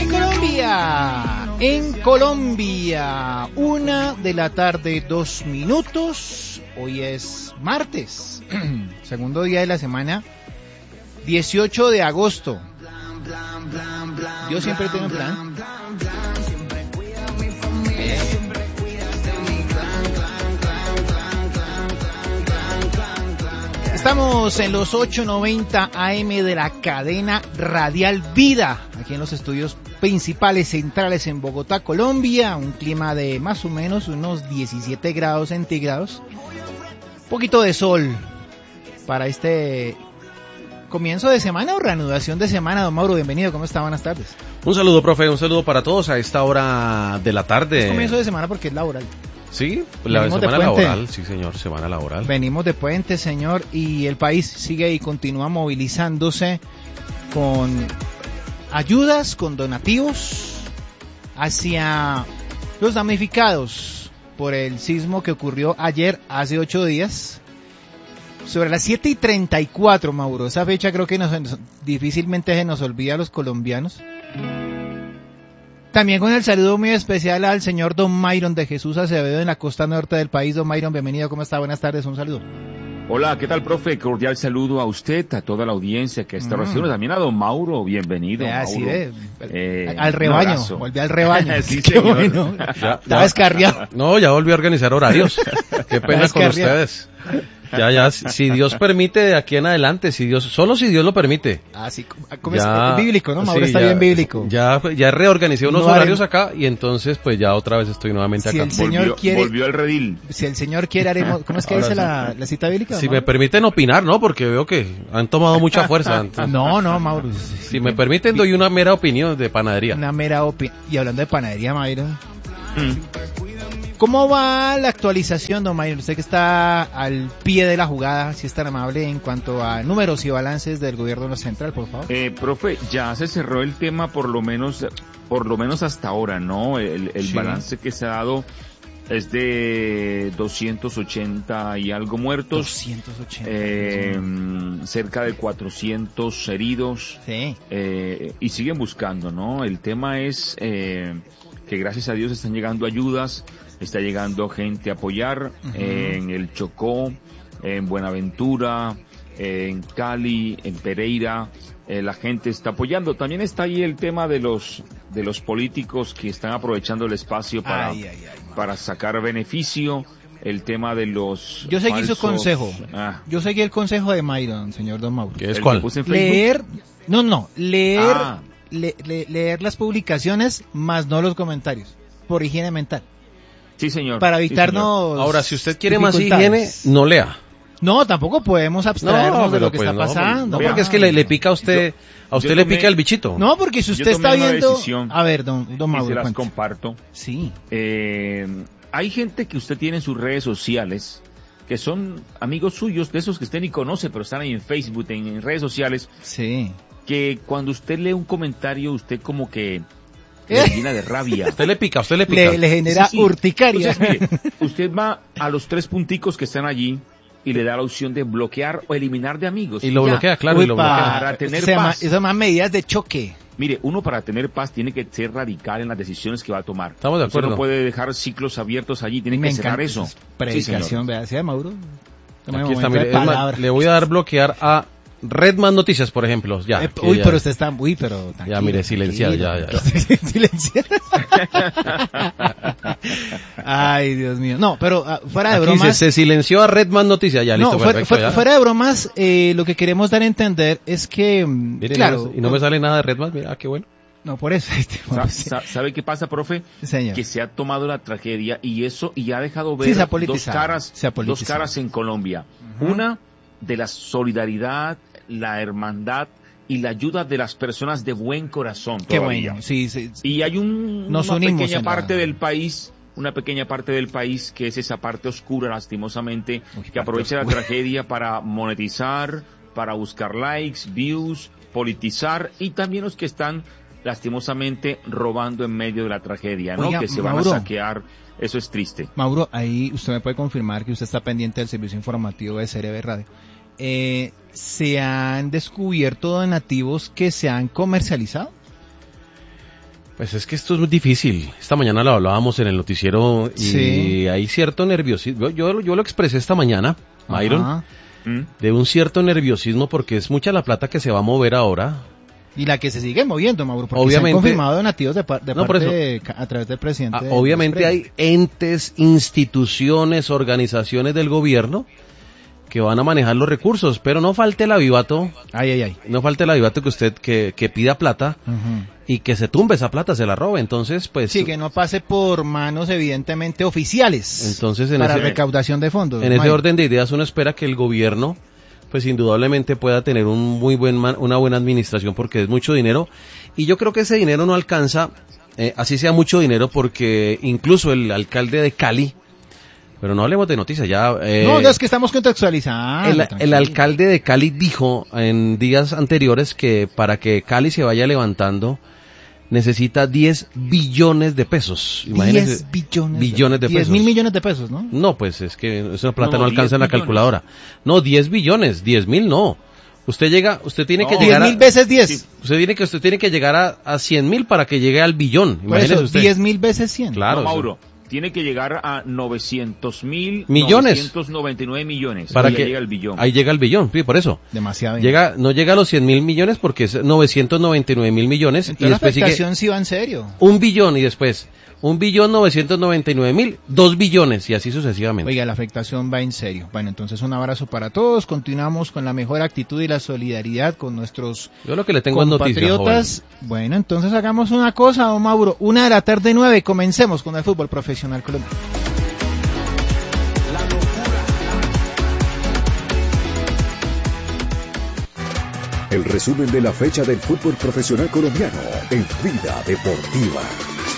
En Colombia, 1:02 p.m. Hoy es martes, segundo día de la semana, 18 de agosto. Yo siempre tengo un plan. Estamos en los 8:90 AM de la cadena radial Vida, aquí en los estudios principales centrales en Bogotá, Colombia. Un clima de más o menos unos 17 grados centígrados. Un poquito de sol para este comienzo de semana o reanudación de semana. Don Mauro, bienvenido, ¿cómo está? Buenas tardes. Un saludo, profe, un saludo para todos a esta hora de la tarde. Es comienzo de semana porque es laboral. Sí, la semana laboral, sí señor, semana laboral. Venimos de puente, señor, y el país sigue y continúa movilizándose con ayudas, con donativos hacia los damnificados por el sismo que ocurrió ayer, hace 8 días, sobre las 7:34, Mauro. Esa fecha creo que difícilmente se nos olvida a los colombianos. También con el saludo muy especial al señor Don Myron de Jesús Acevedo en la costa norte del país. Don Myron, bienvenido, ¿cómo está? Buenas tardes, un saludo. Hola, ¿qué tal, profe? Cordial saludo a usted, a toda la audiencia que está recibiendo, también a Don Mauro, bienvenido. Así Mauro. Al rebaño, volví al rebaño. Sí, señor. Bueno, estaba descarriado. No, ya volví a organizar horarios. Qué pena con ustedes. Ya, si Dios permite, de aquí en adelante, solo si Dios lo permite. Sí, como ya, es bíblico, ¿no? Mauro, sí, está bien bíblico. Ya reorganicé unos horarios acá y entonces pues ya otra vez estoy nuevamente acá. El Señor volvió al redil. Si el Señor quiere, haremos. ¿Cómo es que dice la cita bíblica? Si me permiten opinar, ¿no? Porque veo que han tomado mucha fuerza. Entonces, no, Mauro. Si me permiten, doy una mera opinión de panadería. Una mera opinión. Y hablando de panadería, Mauro. ¿Cómo va la actualización, don Mayor? Usted que está al pie de la jugada, si es tan amable, en cuanto a números y balances del gobierno central, por favor. Profe, ya se cerró el tema por lo menos hasta ahora, ¿no? El sí. Balance que se ha dado es de 280 y algo muertos. 280. Cerca de 400 heridos. Sí. Y siguen buscando, ¿no? El tema es que gracias a Dios están llegando ayudas. Está llegando gente a apoyar en el Chocó, en Buenaventura, en Cali, en Pereira. La gente está apoyando. También está ahí el tema de los políticos que están aprovechando el espacio para sacar beneficio. El tema de los Yo seguí falsos... su consejo. Yo seguí el consejo de Myron, señor Don Mauro. ¿Qué es cuál? Leer las publicaciones, más no los comentarios, por higiene mental. Sí, señor. Para evitarnos. Sí, ahora, si usted quiere más higiene, no lea. No, tampoco podemos abstraernos de lo que está pasando. No, porque es que le pica a usted, le pica el bichito. No, porque si usted está viendo. A ver, don Mauro. Y se las comparto. Sí. Hay gente que usted tiene en sus redes sociales, que son amigos suyos, de esos que usted ni conoce, pero están ahí en Facebook, en redes sociales. Sí. Que cuando usted lee un comentario, usted como que le llena de rabia. Usted le pica. Le genera urticaria. Entonces, mire, usted va a los 3 punticos que están allí y le da la opción de bloquear o eliminar de amigos. Y lo bloquea, claro, y lo bloquea. Para tener paz. Esas más medidas de choque. Mire, uno para tener paz tiene que ser radical en las decisiones que va a tomar. Estamos de acuerdo. Usted no puede dejar ciclos abiertos allí, tiene que cerrar eso. Predicación, vea, ¿sí, Mauro? Aquí está, mire, le voy a dar bloquear a Redman Noticias, por ejemplo. Pero usted está tranquilo. Ya, mire, silenciado, ya. Silenciado. Ay, Dios mío. No, pero fuera de bromas. Se silenció a Redman Noticias, ya, listo, perfecto. Fuera de bromas, lo que queremos dar a entender es que, mire, claro. Y no me sale nada de Redman, mira, qué bueno. No, por eso. ¿Sabe qué pasa, profe? Señor. Que se ha tomado la tragedia y ha dejado ver dos caras en Colombia. Una de la solidaridad, la hermandad y la ayuda de las personas de buen corazón. Qué todavía. bueno, sí. Y hay una pequeña parte del país que es esa parte oscura, lastimosamente, que aprovecha la tragedia para monetizar, para buscar likes, views, politizar, y también los que están lastimosamente robando en medio de la tragedia, ¿no? Oiga, que se van a saquear. Eso es triste. Mauro, ahí usted me puede confirmar que usted está pendiente del servicio informativo de CRB Radio. ¿Se han descubierto donativos que se han comercializado? Pues es que esto es muy difícil. Esta mañana lo hablábamos en el noticiero y sí, hay cierto nerviosismo. Yo lo expresé esta mañana, Myron, de un cierto nerviosismo porque es mucha la plata que se va a mover ahora. Y la que se sigue naviendo, Mauro, porque obviamente, se han confirmado donativos a través del presidente. Obviamente hay entes, instituciones, organizaciones del gobierno que van a manejar los recursos, pero no falte el avivato. No falte el avivato que usted que pida plata y que se tumbe esa plata, se la robe. Entonces, pues sí, que no pase por manos evidentemente oficiales. Entonces, para recaudación de fondos. En ese orden de ideas, uno espera que el gobierno pues indudablemente pueda tener una buena administración porque es mucho dinero y yo creo que ese dinero no alcanza, así sea mucho dinero, porque incluso el alcalde de Cali, pero no hablemos de noticias ya. No, es que estamos contextualizando. El alcalde de Cali dijo en días anteriores que para que Cali se vaya levantando necesita 10 billones de pesos. Imagínese, 10 billones de pesos. 10.000 millones de pesos, ¿no? No, pues es que esa plata no alcanza en la calculadora. No, 10 billones, 10.000 no. Usted tiene que llegar 10.000 veces 10. Sí, usted tiene que llegar a 100.000 para que llegue al billón. Imagínese usted. 10.000 veces 100. Claro. No, Mauro, tiene que llegar a 900.000 millones. 999 millones. Para que llegue al billón. Ahí llega el billón, sí, por eso. Demasiado. No llega a los 100.000 millones porque es 999.000 millones. Entonces y después la afectación sí va en serio. 1 billón y después 1.999.000, 2 billones y así sucesivamente. Oiga, la afectación va en serio. Bueno, entonces un abrazo para todos. Continuamos con la mejor actitud y la solidaridad con nuestros Yo lo que le tengo compatriotas. Bueno, entonces hagamos una cosa, don Mauro. 1:09, comencemos con el fútbol profesional colombiano. El resumen de la fecha del fútbol profesional colombiano en Vida Deportiva.